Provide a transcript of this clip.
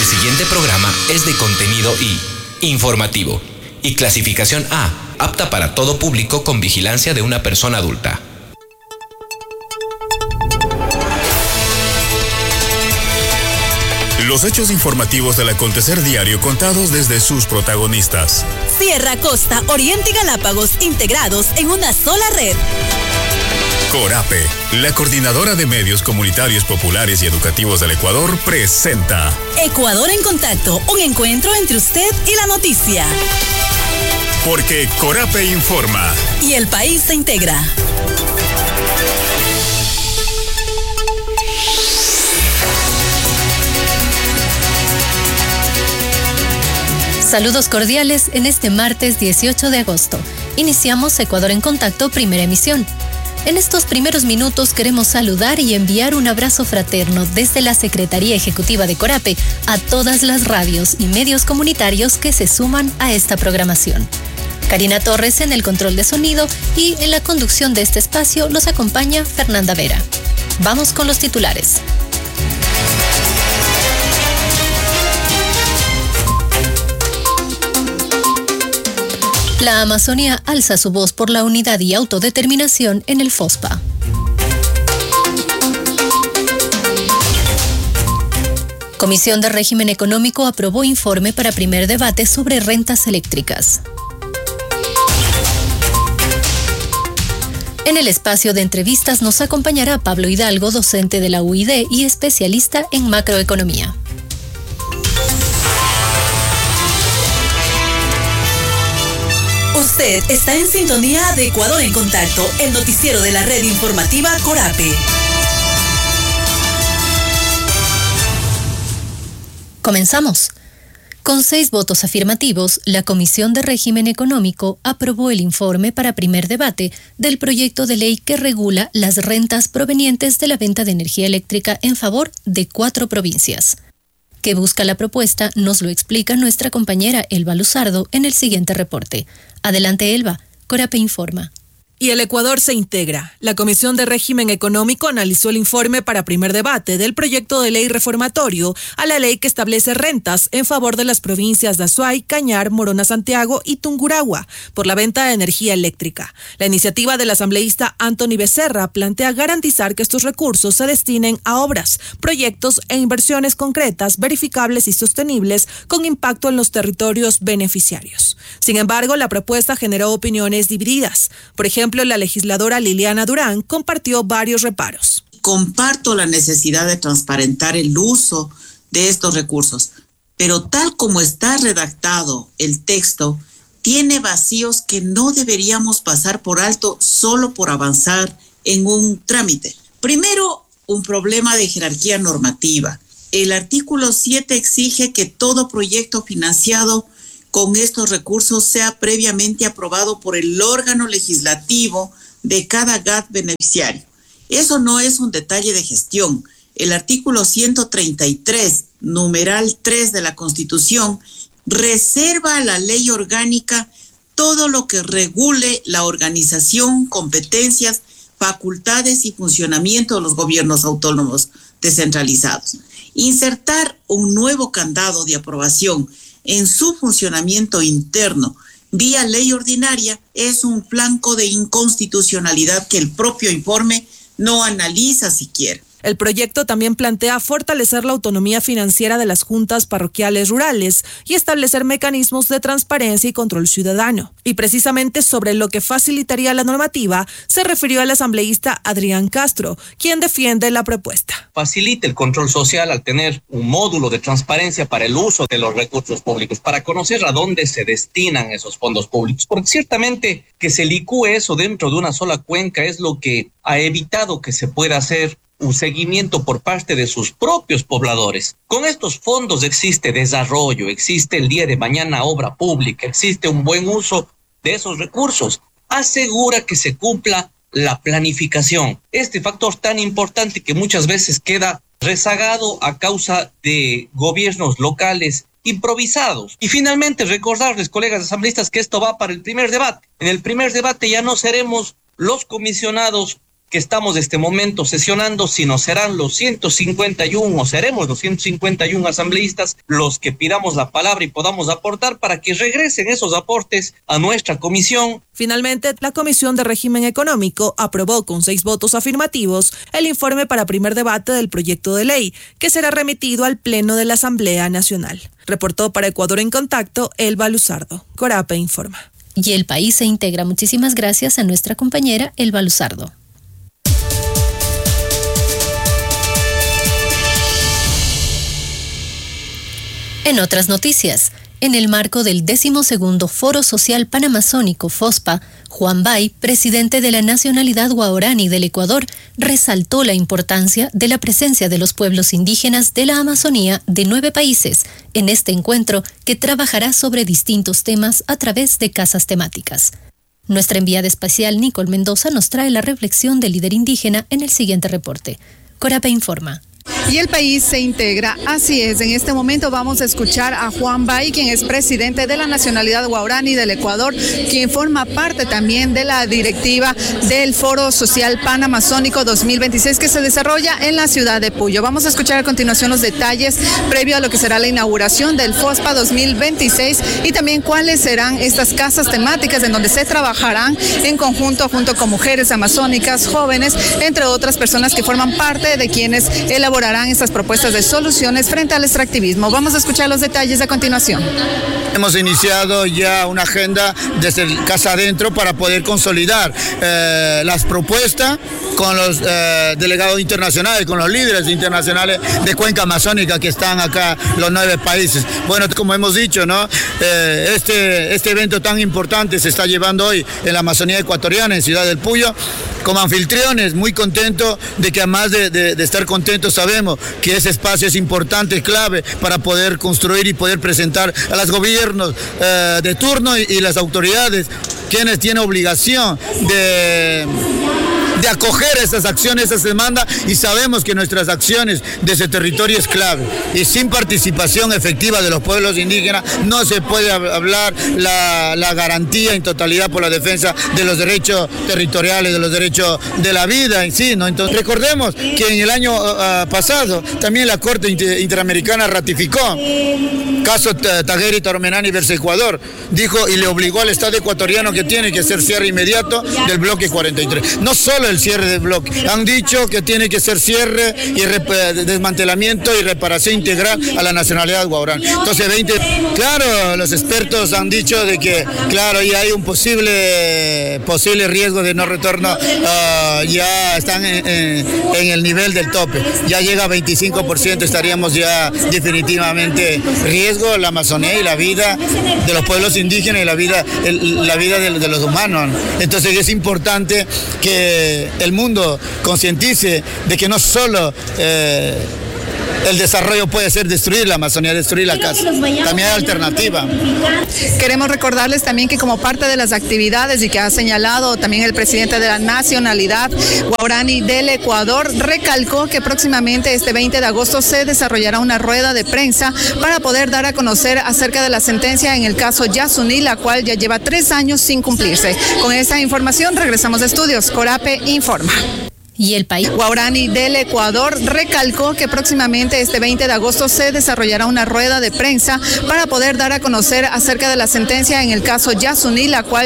El siguiente programa es de contenido informativo y clasificación A, apta para todo público con vigilancia de una persona adulta. Los hechos informativos del acontecer diario contados desde sus protagonistas. Sierra, Costa, Oriente y Galápagos integrados en una sola red. Corape, la coordinadora de medios comunitarios populares y educativos del Ecuador, presenta Ecuador en Contacto, un encuentro entre usted y la noticia. Porque Corape informa. Y el país se integra. Saludos cordiales en este martes 18 de agosto. Iniciamos Ecuador en Contacto, primera emisión. En estos primeros minutos queremos saludar y enviar un abrazo fraterno desde la Secretaría Ejecutiva de Corape a todas las radios y medios comunitarios que se suman a esta programación. Karina Torres en el control de sonido y en la conducción de este espacio los acompaña Fernanda Vera. Vamos con los titulares. La Amazonía alza su voz por la unidad y autodeterminación en el FOSPA. Comisión de Régimen Económico aprobó informe para primer debate sobre rentas eléctricas. En el espacio de entrevistas nos acompañará Pablo Hidalgo, docente de la UID y especialista en macroeconomía. Usted está en sintonía de Ecuador en Contacto, el noticiero de la red informativa Corape. Comenzamos. Con 6 votos afirmativos, la Comisión de Régimen Económico aprobó el informe para primer debate del proyecto de ley que regula las rentas provenientes de la venta de energía eléctrica en favor de 4 provincias. ¿Qué busca la propuesta? Nos lo explica nuestra compañera Elba Luzardo en el siguiente reporte. Adelante, Elba. Corape informa. Y el Ecuador se integra. La Comisión de Régimen Económico analizó el informe para primer debate del proyecto de ley reformatorio a la ley que establece rentas en favor de las provincias de Azuay, Cañar, Morona Santiago y Tungurahua por la venta de energía eléctrica. La iniciativa del asambleísta Anthony Becerra plantea garantizar que estos recursos se destinen a obras, proyectos e inversiones concretas, verificables y sostenibles con impacto en los territorios beneficiarios. Sin embargo, la propuesta generó opiniones divididas. Por ejemplo, la legisladora Liliana Durán compartió varios reparos. Comparto la necesidad de transparentar el uso de estos recursos, pero tal como está redactado el texto, tiene vacíos que no deberíamos pasar por alto solo por avanzar en un trámite. Primero, un problema de jerarquía normativa. El artículo 7 exige que todo proyecto financiado con estos recursos sea previamente aprobado por el órgano legislativo de cada GAT beneficiario. Eso no es un detalle de gestión. El artículo 133, numeral 3 de la Constitución, reserva a la ley orgánica todo lo que regule la organización, competencias, facultades y funcionamiento de los gobiernos autónomos descentralizados. Insertar un nuevo candado de aprobación en su funcionamiento interno vía ley ordinaria es un flanco de inconstitucionalidad que el propio informe no analiza siquiera. El proyecto también plantea fortalecer la autonomía financiera de las juntas parroquiales rurales y establecer mecanismos de transparencia y control ciudadano. Y precisamente sobre lo que facilitaría la normativa se refirió el asambleísta Adrián Castro, quien defiende la propuesta. Facilita el control social al tener un módulo de transparencia para el uso de los recursos públicos, para conocer a dónde se destinan esos fondos públicos. Porque ciertamente que se licúe eso dentro de una sola cuenca es lo que ha evitado que se pueda hacer un seguimiento por parte de sus propios pobladores. Con estos fondos existe desarrollo, existe el día de mañana obra pública, existe un buen uso de esos recursos. Asegura que se cumpla la planificación. Este factor tan importante que muchas veces queda rezagado a causa de gobiernos locales improvisados. Y finalmente recordarles, colegas asambleístas, que esto va para el primer debate. En el primer debate ya no seremos los comisionados que estamos en este momento sesionando, sino serán los 151 o seremos los 151 asambleístas los que pidamos la palabra y podamos aportar para que regresen esos aportes a nuestra comisión. Finalmente, la Comisión de Régimen Económico aprobó con 6 votos afirmativos el informe para primer debate del proyecto de ley, que será remitido al Pleno de la Asamblea Nacional. Reportó para Ecuador en Contacto, Elba Luzardo. Corape informa. Y El País se integra. Muchísimas gracias a nuestra compañera Elba Luzardo. En otras noticias, en el marco del 12º Foro Social Panamazónico FOSPA, Juan Bay, presidente de la nacionalidad guaraní del Ecuador, resaltó la importancia de la presencia de los pueblos indígenas de la Amazonía de 9 países en este encuentro que trabajará sobre distintos temas a través de casas temáticas. Nuestra enviada especial Nicole Mendoza nos trae la reflexión del líder indígena en el siguiente reporte. Corape informa. Y El País se integra, así es. En este momento vamos a escuchar a Juan Bay, quien es presidente de la nacionalidad guaraní del Ecuador, quien forma parte también de la directiva del Foro Social Panamazónico 2026 que se desarrolla en la ciudad de Puyo. Vamos a escuchar a continuación los detalles previo a lo que será la inauguración del FOSPA 2026 y también cuáles serán estas casas temáticas en donde se trabajarán en conjunto junto con mujeres amazónicas, jóvenes, entre otras personas que forman parte de quienes elaborarán estas propuestas de soluciones frente al extractivismo. Vamos a escuchar los detalles a continuación. Hemos iniciado ya una agenda desde Casa Adentro para poder consolidar las propuestas con los delegados internacionales, con los líderes internacionales de Cuenca Amazónica que están acá, los 9 países. Bueno, como hemos dicho, ¿no? Este evento tan importante se está llevando hoy en la Amazonía ecuatoriana, en Ciudad del Puyo. Como anfitriones, muy contentos de que además de estar contentos, sabemos que ese espacio es importante, clave para poder construir y poder presentar a los gobiernos de turno y las autoridades, quienes tienen obligación de acoger esas acciones, esas demandas, y sabemos que nuestras acciones de ese territorio es clave. Y sin participación efectiva de los pueblos indígenas no se puede hablar la garantía en totalidad por la defensa de los derechos territoriales, de los derechos de la vida en sí, ¿no? Entonces, recordemos que en el año pasado también la Corte Interamericana ratificó caso Tagueri Tarmenani versus Ecuador, dijo y le obligó al Estado ecuatoriano que tiene que hacer cierre inmediato del bloque 43. No solo el cierre del bloque, han dicho que tiene que ser cierre y desmantelamiento y reparación integral a la nacionalidad guaraní. Entonces, claro, los expertos han dicho de que, claro, ya hay un posible riesgo de no retorno, ya están en el nivel del tope, ya llega a 25%, estaríamos ya definitivamente riesgo la Amazonía y la vida de los pueblos indígenas y la vida de los humanos. Entonces es importante que el mundo concientice de que no solo el desarrollo puede ser destruir la Amazonía, destruir la casa. También hay alternativa. Queremos recordarles también que como parte de las actividades y que ha señalado también el presidente de la nacionalidad guaraní del Ecuador, recalcó que próximamente este 20 de agosto se desarrollará una rueda de prensa para poder dar a conocer acerca de la sentencia en el caso Yasuní, la cual ya lleva 3 años sin cumplirse. Con esa información regresamos a estudios. Corape informa. Y El País guaraní del Ecuador recalcó que próximamente este 20 de agosto se desarrollará una rueda de prensa para poder dar a conocer acerca de la sentencia en el caso Yasuní, la cual